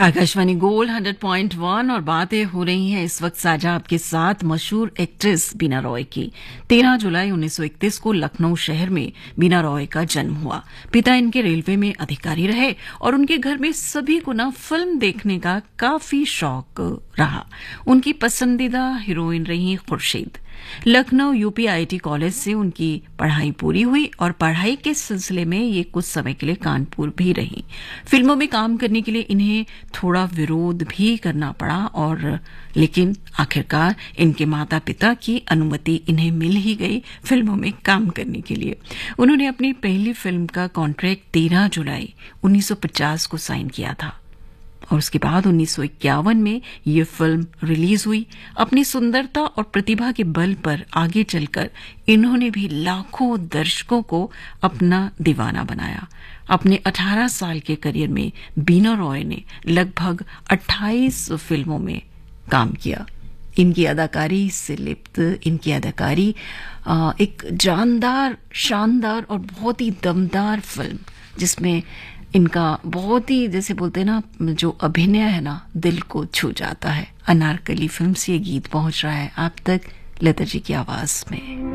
Akashvani gold 100.1 और बातें हो रही हैं इस वक्त साझा आपके साथ मशहूर एक्ट्रेस बीना रॉय की। 13 जुलाई 1931 को लखनऊ शहर में बीना रॉय का जन्म हुआ। पिता इनके रेलवे में अधिकारी रहे और उनके घर में सभी को फिल्म देखने का काफी शौक रहा। उनकी पसंदीदा हीरोइन रही खुर्शीद। लखनऊ यूपीआईटी कॉलेज से उनकी पढ़ाई पूरी हुई और पढ़ाई के सिलसिले में ये कुछ समय के लिए कानपुर भी रही। फिल्मों में काम करने के लिए इन्हें थोड़ा विरोध भी करना पड़ा लेकिन आखिरकार इनके माता पिता की अनुमति इन्हें मिल ही गई फिल्मों में काम करने के लिए। उन्होंने अपनी पहली फिल्म का कॉन्ट्रैक्ट 13 जुलाई 1950 को साइन किया था और उसके बाद 1951 में ये फिल्म रिलीज हुई। अपनी सुंदरता और प्रतिभा के बल पर आगे चलकर इन्होंने भी लाखों दर्शकों को अपना दीवाना बनाया। अपने 18 साल के करियर में बीना रॉय ने लगभग 28 फिल्मों में काम किया। इनकी अदाकारी से लिप्त इनकी अदाकारी एक जानदार, शानदार और बहुत ही दमदार फिल्म जिसमें इनका बहुत ही, जैसे बोलते हैं ना, जो अभिनय है ना, दिल को छू जाता है। अनारकली फिल्म से ये गीत पहुंच रहा है आप तक लता जी की आवाज में।